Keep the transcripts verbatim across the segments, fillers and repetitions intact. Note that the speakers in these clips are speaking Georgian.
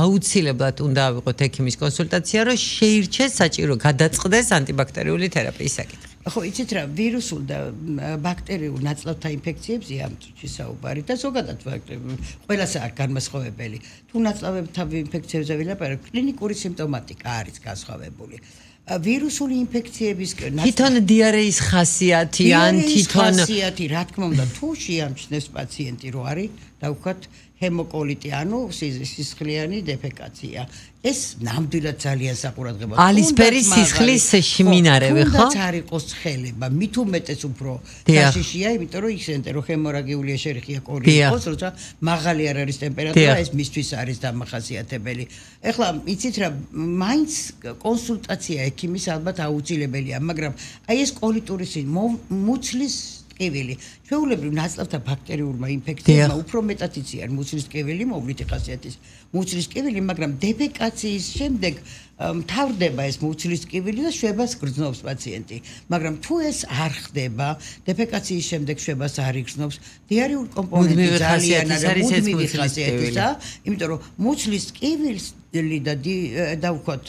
აუცილებლად უნდა ავიღოთ ექიმის კონსულტაცია, რომ შეირჩეს საჭირო გადაწყდეს ანტიბაქტერიული თერაპიის საკითხი. ხო, იცით რა, ვირუსულ და ბაქტერიულ ნაწლავთა ინფექციებზე ამ წუთში საუბარი და ზოგადად ყველას არ განმასხვავებელი. თუ ნაწლავებთან ინფექციებზე ვილაპარაკ, კლინიკური სიმპტომატიკა არის განსხვავებული. ვირუსული ინფექციების თვითონ დიარეის ხასიათი ან თვითონ ხასიათი, რა თქმა უნდა, თუ შეამჩნევს პაციენტი რო არის, დავუქვათ ჰემოკოლიტი, ანუ სისხლიანი დეფეკაცია. ეს ნამდვილად ძალიან საყურადღებოა. ალისფერი სისხლის შემინარევი, ხო? თუნდაც არ იყოს ცხელება, მით უმეტეს უფრო საშიშია, იმიტომ რომ იხსენეთ, რომ ჰემორაგიული ეშერხია კოლი იყოს, როცა მაღალი არ არის ტემპერატურა, ეს მისთვის არის დამახასიათებელი. ეხლა იცით რა, მაინც კონსულტაცია ექიმის ალბათ აუცილებელია, მაგრამ აი ეს კოლიტური მუცლის ტკივილი. ჩვეულებრივ ნაწლავთა ბაქტერიურმა ინფექციებმა უფრო მეტად იციან მუცლის ტკივილი, მოვლითი ხასიათის მუცლის ტკივილი, მაგრამ დეფეკაციის შემდეგ მთავრდება ეს მუცლის ტკივილი და შვებას გრძნობს პაციენტი. მაგრამ თუ ეს არ ხდება, დეფეკაციის შემდეგ შვებას არ იგრძნობს, დიარეული კომპონენტი ძალიან არის მუდმივი ხასიათისა, იმიტომ რომ მუცლის ტკივილს და და ვქოთ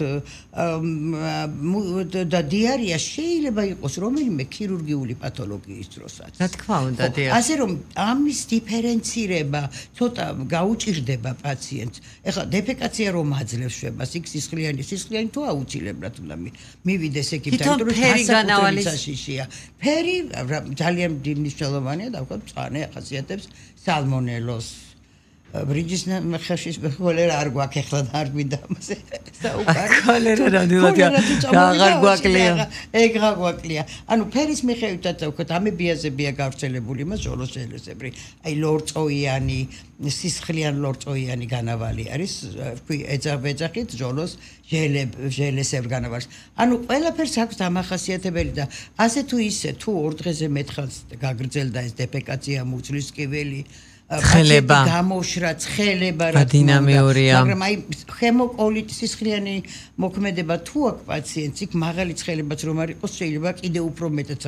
და დიარია შეიძლება იყოს რომელიმე ქირურგიული პათოლოგიის დროსაც. რა თქმა უნდა, დიახ. ასე რომ ამის დიფერენცირება ცოტა გაუჭირდება პაციენტს. ეხლა დეფეკაცია რომ აძლევს შვებას, იქ სისხლიანი სისხლიანი თუ აუცილებლად უნდა მივიდეს ექიმთან, იმიტომ რომ ფერი განავალის საშიშია. ფერი ძალიან მნიშვნელოვანია, და ვქოთ მწვანე ახასიათებს სალმონელოს. ბრიჯის ხაშის ხოლერა არ გვაქვს ეხლა და არ გვინდა ამაზე საუბარი. ხოლერა რადიოდი აღარ გვაკლია. ეგ რა გვაკლია. ანუ ფერის მიხედვითაც ვქოთ ამებიაზებია გავრცელებული მას ჟოლოსელესებრი. აი ლორწოიანი, სისხლიან ლორწოიანი განავალი არის, ვქვი ეძახით ჟოლოს ჟელესებრ განავალს. ანუ ყველაფერს აქვს დამახასიათებელი და ასე თუ ისე თუ ორ დღეზე მეთხანს გაგრძელდა ეს დეფეკაცია, მუცლის ტკივილი, ცხელება გამოშრა, ცხელება რა დინამიურია. მაგრამ აი ჰემოკოლიტი სისხლიანი მოქმედება თუ აქვს პაციენტს, იქ მაღალი ცხელებაც რომ არ იყოს, შეიძლება კიდე უფრო მეტად